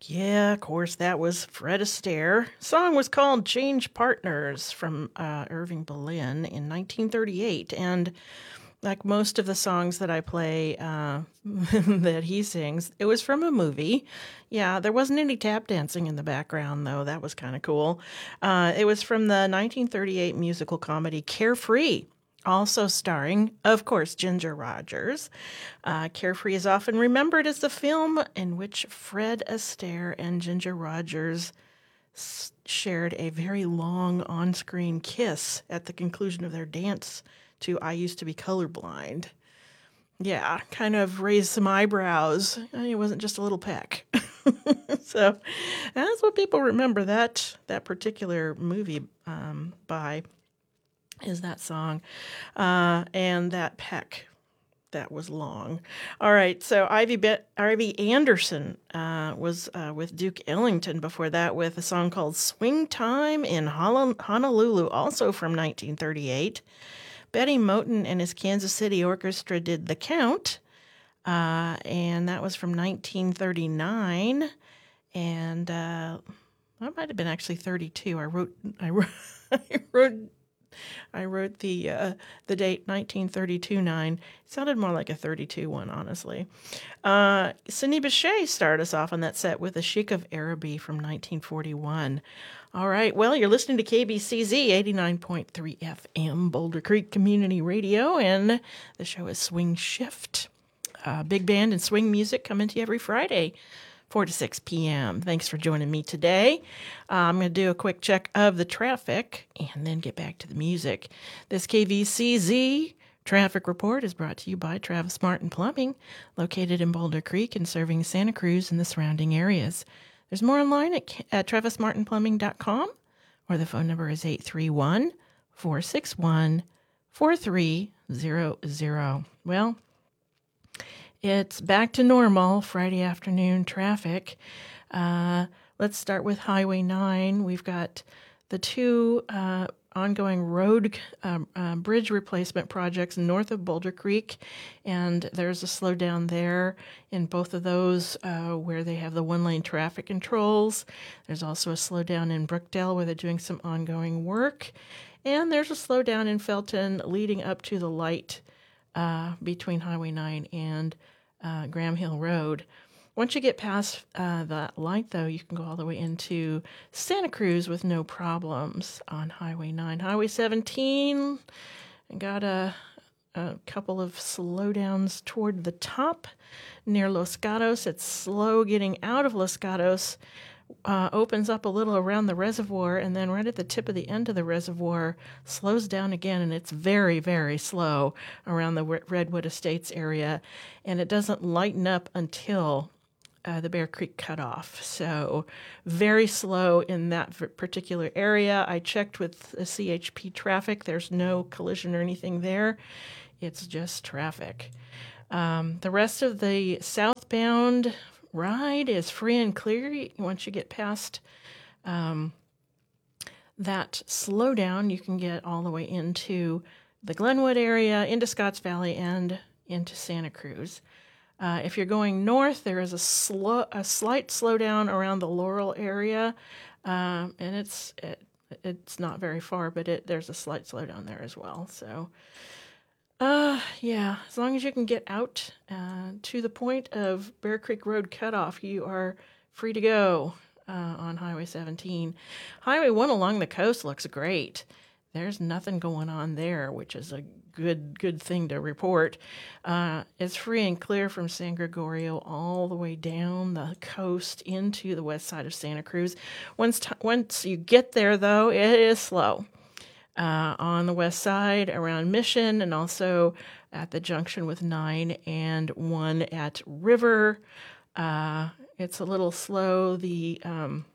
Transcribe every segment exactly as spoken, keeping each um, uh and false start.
Yeah, of course, that was Fred Astaire. Song was called Change Partners from uh, Irving Berlin in nineteen thirty-eight. And like most of the songs that I play uh, that he sings, it was from a movie. Yeah, there wasn't any tap dancing in the background, though. That was kind of cool. Uh, it was from the nineteen thirty-eight musical comedy Carefree, also starring, of course, Ginger Rogers. Uh, Carefree is often remembered as the film in which Fred Astaire and Ginger Rogers s- shared a very long on screen kiss at the conclusion of their dance to I Used to Be Colorblind. Yeah, kind of raised some eyebrows. It wasn't just a little peck. So that's what people remember that that particular movie um, by is that song uh, and that peck that was long. All right, so Ivy Be- Ivy Anderson uh, was uh, with Duke Ellington before that with a song called "Swing Time in Hol- Honolulu," also from nineteen thirty-eight. Betty Moten and his Kansas City Orchestra did "The Count," uh, and that was from nineteen thirty-nine. And uh, that might have been actually thirty-two. I wrote, I wrote, I wrote I wrote the uh, the date nineteen thirty-two nine. It sounded more like a thirty-two one, honestly. Uh, Sidney Bechet started us off on that set with "A Chic of Araby" from nineteen forty-one. All right, well, you're listening to K B C Z eighty-nine point three F M, Boulder Creek Community Radio, and the show is Swing Shift. Uh, big band and swing music coming to you every Friday, four to six p.m. Thanks for joining me today. Uh, I'm going to do a quick check of the traffic and then get back to the music. This K V C Z traffic report is brought to you by Travis Martin Plumbing, located in Boulder Creek and serving Santa Cruz and the surrounding areas. There's more online at, at travis martin plumbing dot com, or the phone number is eight three one, four six one, four three zero zero. Well, it's back to normal Friday afternoon traffic. Uh, let's start with Highway nine. We've got the two uh, ongoing road um, uh, bridge replacement projects north of Boulder Creek, and there's a slowdown there in both of those uh, where they have the one-lane traffic controls. There's also a slowdown in Brookdale where they're doing some ongoing work, and there's a slowdown in Felton leading up to the light uh, between Highway nine and uh, Graham Hill Road. Once you get past uh, that light, though, you can go all the way into Santa Cruz with no problems on Highway nine. Highway seventeen, got a, a couple of slowdowns toward the top near Los Gatos. It's slow getting out of Los Gatos. Uh, opens up a little around the reservoir, and then right at the tip of the end of the reservoir slows down again, and it's very, very slow around the Redwood Estates area, and it doesn't lighten up until uh, the Bear Creek cutoff. So very slow in that particular area. I checked with the C H P traffic. There's no collision or anything there. It's just traffic. Um, the rest of the southbound ride is free and clear. Once you get past um, that slowdown, you can get all the way into the Glenwood area, into Scotts Valley, and into Santa Cruz. Uh, if you're going north, there is a slow, a slight slowdown around the Laurel area, um, and it's it, it's not very far, but it there's a slight slowdown there as well. So. Uh, yeah, as long as you can get out uh, to the point of Bear Creek Road cutoff, you are free to go uh, on Highway seventeen. Highway one along the coast looks great. There's nothing going on there, which is a good good thing to report. Uh, it's free and clear from San Gregorio all the way down the coast into the west side of Santa Cruz. Once t- once you get there, though, it is slow. Uh, on the west side around Mission, and also at the junction with nine and one at River. Uh, it's a little slow. The um,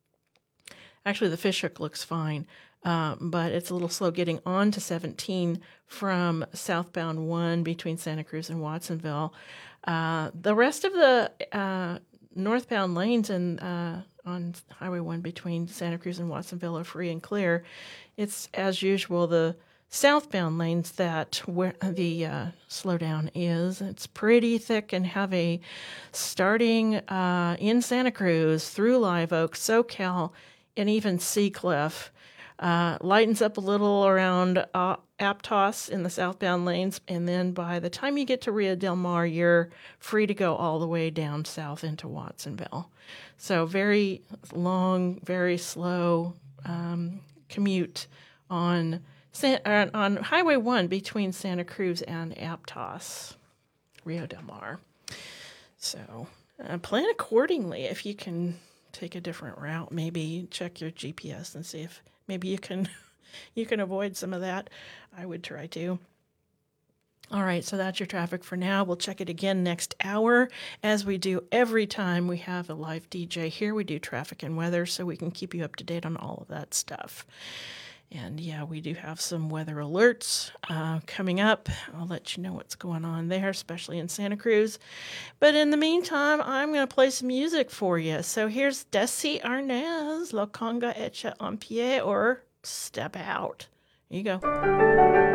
actually the fish hook looks fine, uh, but it's a little slow getting on to seventeen from southbound one between Santa Cruz and Watsonville. Uh, the rest of the uh, northbound lanes and uh, on Highway one between Santa Cruz and Watsonville are free and clear. It's, as usual, the southbound lanes that where the uh, slowdown is. It's pretty thick and heavy, starting uh, in Santa Cruz through Live Oak, SoCal, and even Seacliff. Uh, lightens up a little around uh, Aptos in the southbound lanes, and then by the time you get to Rio Del Mar, you're free to go all the way down south into Watsonville. So very long, very slow um, commute on San, uh, on Highway one between Santa Cruz and Aptos, Rio Del Mar. So uh, plan accordingly. If you can take a different route, maybe check your G P S and see if maybe you can you can avoid some of that. I would try to. All right, so that's your traffic for now. We'll check it again next hour, as we do every time we have a live D J here. We do traffic and weather, so we can keep you up to date on all of that stuff. And yeah, we do have some weather alerts uh, coming up. I'll let you know what's going on there, especially in Santa Cruz. But in the meantime, I'm going to play some music for you. So here's Desi Arnaz, La Conga Hecha en Pie, or Step Out. Here you go.